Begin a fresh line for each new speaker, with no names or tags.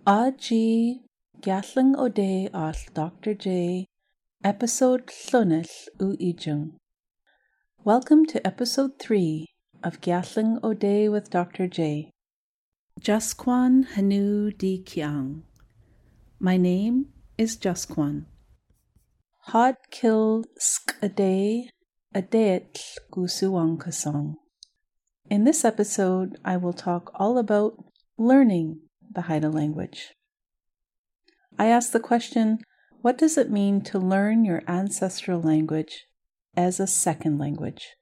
Aji Gatling O'Day all Dr. J, Episode Llunill U Ijung. Welcome to Episode 3 of Gatling O'Day with Dr. J. Jasquan Hanu Di Kiang. My name is Jasquan. Hod Kill Sk'aday Adayetl Gusuwankasong. In this episode, I will talk all about learning the Haida language. I ask the question, what does it mean to learn your ancestral language as a second language?